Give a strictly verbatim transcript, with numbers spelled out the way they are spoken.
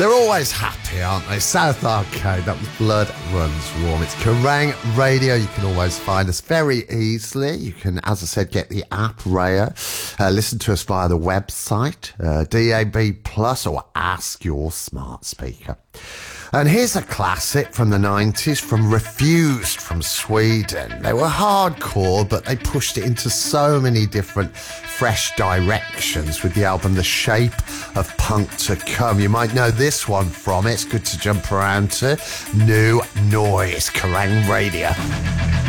They're always happy, aren't they? South Arcade, that was Blood Runs Warm. It's Kerrang Radio. You can always find us very easily. You can, as I said, get the app Raya. Uh, listen to us via the website, uh, D A B plus, or ask your smart speaker. And here's a classic from the nineties, from Refused from Sweden. They were hardcore, but they pushed it into so many different fresh directions with the album The Shape of Punk to Come. You might know this one from it. It's good to jump around to. New Noise, Kerrang Radio.